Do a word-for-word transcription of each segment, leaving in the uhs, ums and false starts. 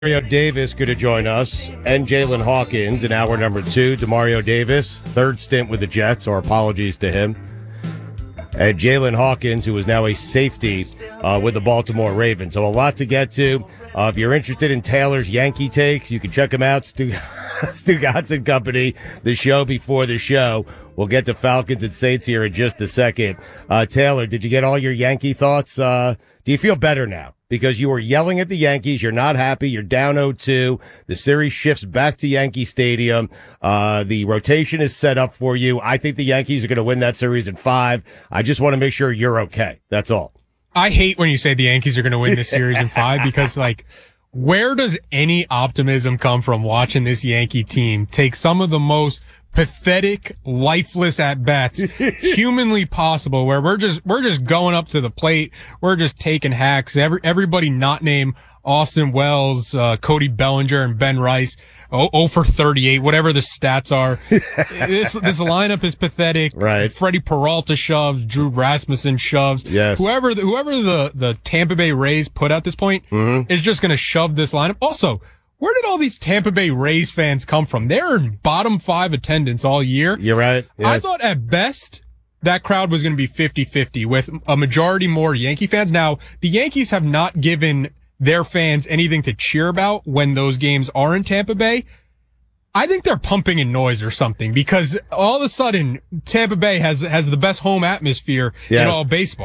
Demario Davis going to join us, and Jalen Hawkins in hour number two. Demario Davis, third stint with the Jets, our apologies to him. And Jalen Hawkins, who is now a safety uh, with the Baltimore Ravens. So a lot to get to. Uh, if you're interested in Taylor's Yankee takes, you can check him out, Stu, Stu Gatz Company, the show before the show. We'll get to Falcons and Saints here in just a second. Uh, Taylor, did you get all your Yankee thoughts? Uh, do you feel better now? Because you were yelling at the Yankees. You're not happy. You're down oh two. The series shifts back to Yankee Stadium. Uh, the rotation is set up for you. I think the Yankees are going to win that series in five. I just want to make sure you're okay. That's all. I hate when you say the Yankees are going to win this series in five because, like, where does any optimism come from watching this Yankee team take some of the most pathetic, lifeless at-bats humanly possible, where we're just we're just going up to the plate, we're just taking hacks. Every everybody not named Austin Wells, uh, Cody Bellinger, and Ben Rice. Oh, oh for thirty-eight, whatever the stats are. this this lineup is pathetic. Right. Freddie Peralta shoves, Drew Rasmussen shoves. Yes. Whoever the, whoever the the Tampa Bay Rays put at this point mm-hmm. is just going to shove this lineup. Also, where did all these Tampa Bay Rays fans come from? They're in bottom five attendance all year. You're right. Yes. I thought at best that crowd was going to be fifty-fifty with a majority more Yankee fans. Now, the Yankees have not given their fans anything to cheer about when those games are in Tampa Bay. I think they're pumping in noise or something because all of a sudden Tampa Bay has has the best home atmosphere yes. in all baseball.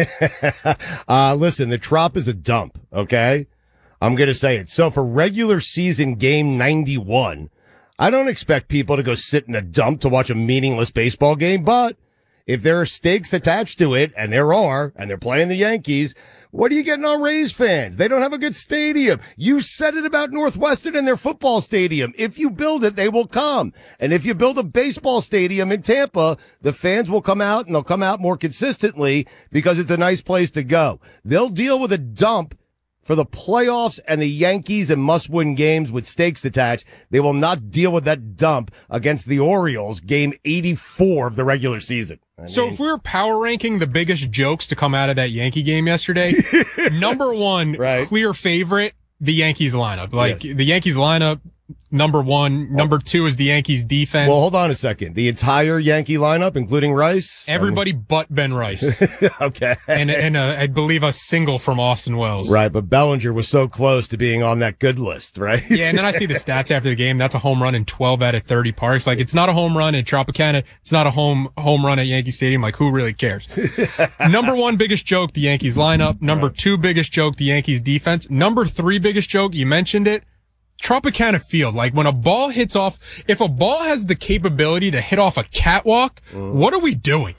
uh, listen, the Trop is a dump, okay? I'm going to say it. So for regular season game ninety-one, I don't expect people to go sit in a dump to watch a meaningless baseball game, but if there are stakes attached to it, and there are, and they're playing the Yankees, what are you getting on Rays fans? They don't have a good stadium. You said it about Northwestern and their football stadium. If you build it, they will come. And if you build a baseball stadium in Tampa, the fans will come out, and they'll come out more consistently because it's a nice place to go. They'll deal with a dump for the playoffs and the Yankees and must-win games with stakes attached. They will not deal with that dump against the Orioles, game eighty-four of the regular season. I so mean, if we were power ranking the biggest jokes to come out of that Yankee game yesterday, number one, right. clear favorite, the Yankees lineup. Like, yes. the Yankees lineup, number one. Number two is the Yankees defense. Well, hold on a second. The entire Yankee lineup, including Rice? Everybody um, but Ben Rice. Okay. And, and uh, I believe a single from Austin Wells. Right, but Bellinger was so close to being on that good list, right? Yeah, and then I see the stats after the game. That's a home run in twelve out of thirty parks. Like, it's not a home run at Tropicana. It's not a home home run at Yankee Stadium. Like, who really cares? Number one biggest joke, the Yankees lineup. Number right. two biggest joke, the Yankees defense. Number three biggest joke, you mentioned it, Tropicana Field. Like, when a ball hits off, if a ball has the capability to hit off a catwalk, mm. what are we doing?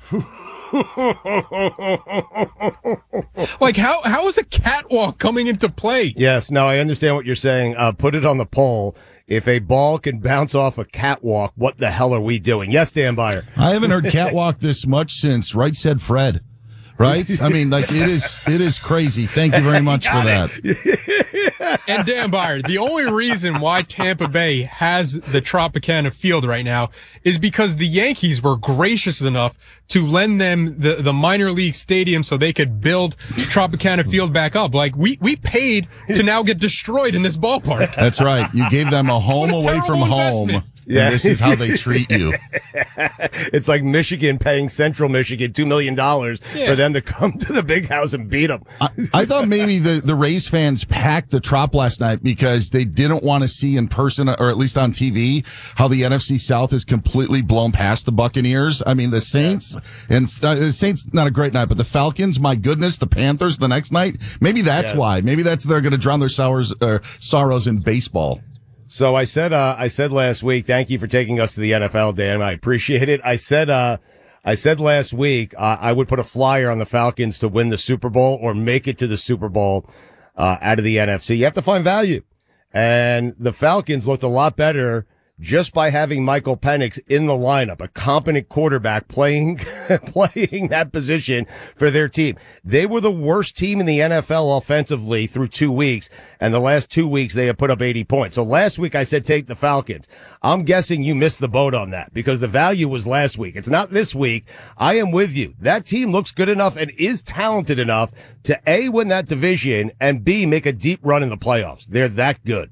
Like, how how is a catwalk coming into play? Yes, no, I understand what you're saying. Uh, put it on the poll. If a ball can bounce off a catwalk, what the hell are we doing? Yes, Dan Byer. I haven't heard catwalk this much since Right Said Fred. Right? I mean, like, it is it is crazy. Thank you very much for that. And Dan Byer, the only reason why Tampa Bay has the Tropicana Field right now is because the Yankees were gracious enough to lend them the, the minor league stadium so they could build Tropicana Field back up. Like, we, we paid to now get destroyed in this ballpark. That's right. You gave them a home a away from investment. home. Yeah. And this is how they treat you. It's like Michigan paying Central Michigan two million dollars yeah. for them to come to the big house and beat them. I, I thought maybe the, the Rays fans packed the Trop last night because they didn't want to see in person, or at least on T V, how the N F C South is completely blown past the Buccaneers. I mean, the Saints, yeah. and uh, the Saints, not a great night, but the Falcons, my goodness, the Panthers the next night. Maybe that's yes. why. Maybe that's they're going to drown their sours, uh, sorrows in baseball. So I said, uh, I said last week, thank you for taking us to the N F L, Dan. I appreciate it. I said, uh, I said last week, uh, I would put a flyer on the Falcons to win the Super Bowl or make it to the Super Bowl, uh, out of the N F C. You have to find value. And the Falcons looked a lot better just by having Michael Penix in the lineup, a competent quarterback playing playing that position for their team. They were the worst team in the N F L offensively through two weeks, and the last two weeks they have put up eighty points. So last week I said take the Falcons. I'm guessing you missed the boat on that because the value was last week. It's not this week. I am with you. That team looks good enough and is talented enough to A, win that division, and B, make a deep run in the playoffs. They're that good.